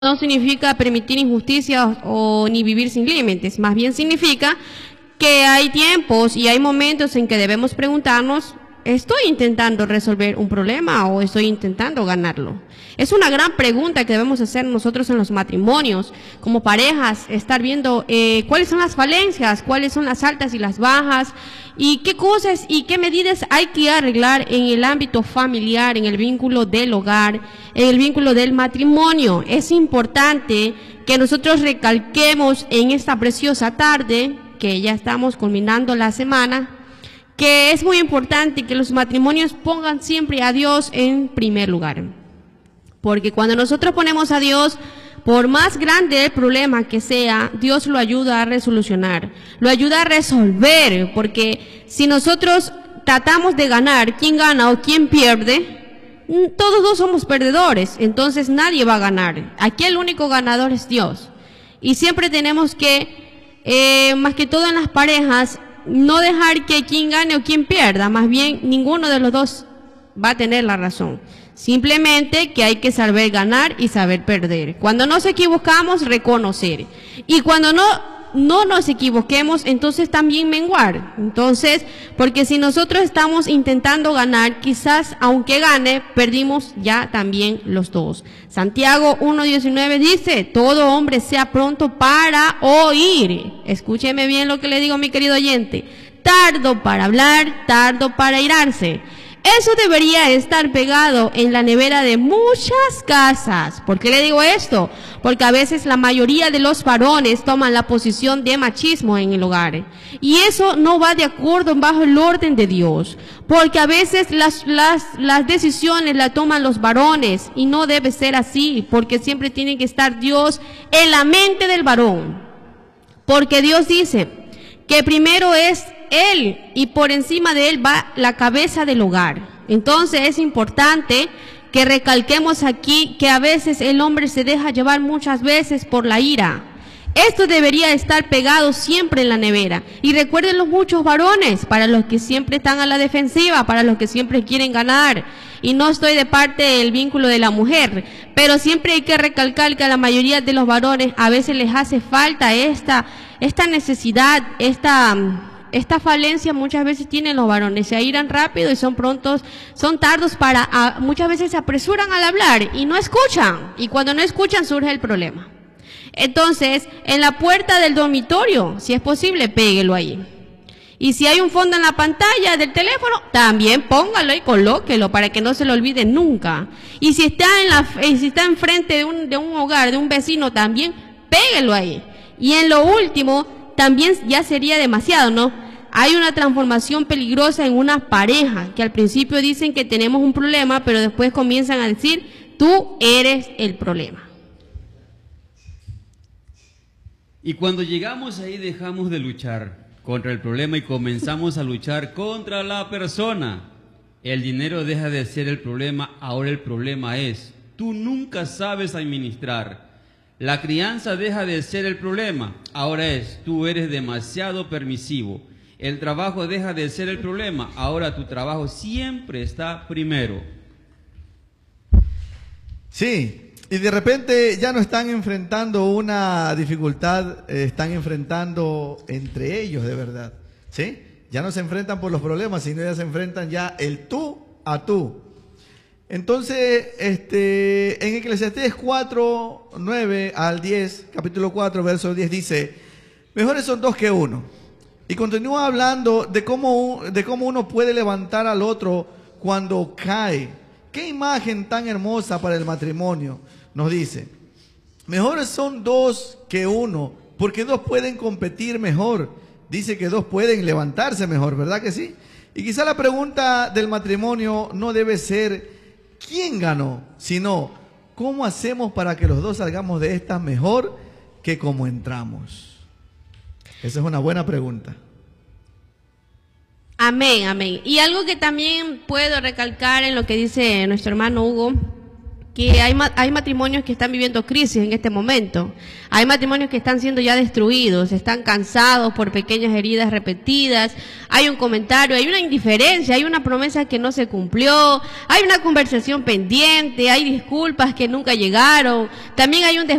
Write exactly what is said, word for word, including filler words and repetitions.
no significa permitir injusticias o ni vivir sin límites, más bien significa que hay tiempos y hay momentos en que debemos preguntarnos, ¿estoy intentando resolver un problema o estoy intentando ganarlo? Es una gran pregunta que debemos hacer nosotros en los matrimonios, como parejas, estar viendo eh, cuáles son las falencias, cuáles son las altas y las bajas, y qué cosas y qué medidas hay que arreglar en el ámbito familiar, en el vínculo del hogar, en el vínculo del matrimonio. Es importante que nosotros recalquemos en esta preciosa tarde, que ya estamos culminando la semana, que es muy importante que los matrimonios pongan siempre a Dios en primer lugar. Porque cuando nosotros ponemos a Dios, por más grande el problema que sea, Dios lo ayuda a resolucionar, lo ayuda a resolver, porque si nosotros tratamos de ganar quién gana o quién pierde, todos dos somos perdedores, entonces nadie va a ganar. Aquí el único ganador es Dios. Y siempre tenemos que, eh, más que todo en las parejas, no dejar que quien gane o quien pierda, más bien ninguno de los dos va a tener la razón. Simplemente que hay que saber ganar y saber perder. Cuando nos equivocamos, reconocer. Y cuando no, no nos equivoquemos, entonces también menguar. Entonces, porque si nosotros estamos intentando ganar, quizás aunque gane, perdimos ya también los dos. Santiago uno diecinueve dice, todo hombre sea pronto para oír. Escúcheme bien lo que le digo, mi querido oyente. Tardo para hablar, tardo para airarse. Eso debería estar pegado en la nevera de muchas casas. ¿Por qué le digo esto? Porque a veces la mayoría de los varones toman la posición de machismo en el hogar. Y eso no va de acuerdo bajo el orden de Dios. Porque a veces las, las, las decisiones las toman los varones y no debe ser así. Porque siempre tiene que estar Dios en la mente del varón. Porque Dios dice que primero es Él y por encima de Él va la cabeza del hogar. Entonces es importante que recalquemos aquí que a veces el hombre se deja llevar muchas veces por la ira. Esto debería estar pegado siempre en la nevera. Y recuerden los muchos varones, para los que siempre están a la defensiva, para los que siempre quieren ganar. Y no estoy de parte del vínculo de la mujer, pero siempre hay que recalcar que a la mayoría de los varones a veces les hace falta esta, esta necesidad, esta... Esta falencia muchas veces tienen los varones, se airan rápido y son prontos, son tardos para, a, muchas veces se apresuran al hablar y no escuchan, y cuando no escuchan surge el problema. Entonces, en la puerta del dormitorio, si es posible, péguelo ahí. Y si hay un fondo en la pantalla del teléfono, también póngalo y colóquelo para que no se lo olvide nunca. Y si está en la, si está enfrente de un, de un hogar, de un vecino, también péguelo ahí. Y en lo último, también ya sería demasiado, ¿no? Hay una transformación peligrosa en una pareja, que al principio dicen que tenemos un problema, pero después comienzan a decir, tú eres el problema. Y cuando llegamos ahí dejamos de luchar contra el problema y comenzamos a luchar contra la persona. El dinero deja de ser el problema, ahora el problema es, tú nunca sabes administrar. La crianza deja de ser el problema, ahora es, tú eres demasiado permisivo. El trabajo deja de ser el problema, ahora tu trabajo siempre está primero. Sí, y de repente ya no están enfrentando una dificultad, eh, están enfrentando entre ellos de verdad, ¿sí? Ya no se enfrentan por los problemas, sino ya se enfrentan ya el tú a tú. Entonces, este, en Eclesiastés cuatro, nueve al diez, capítulo cuatro, verso diez, dice, mejores son dos que uno. Y continúa hablando de cómo, de cómo uno puede levantar al otro cuando cae. Qué imagen tan hermosa para el matrimonio, nos dice. Mejores son dos que uno, porque dos pueden competir mejor. Dice que dos pueden levantarse mejor, ¿verdad que sí? Y quizá la pregunta del matrimonio no debe ser ¿quién ganó? Sino, ¿cómo hacemos para que los dos salgamos de esta mejor que como entramos? Esa es una buena pregunta. Amén, amén. Y algo que también puedo recalcar en lo que dice nuestro hermano Hugo, que hay, ma hay matrimonios que están viviendo crisis en este momento. Hay matrimonios que están siendo ya destruidos, están cansados por pequeñas heridas repetidas, hay un comentario, hay una indiferencia, hay una promesa que no se cumplió, hay una conversación pendiente, hay disculpas que nunca llegaron, también hay un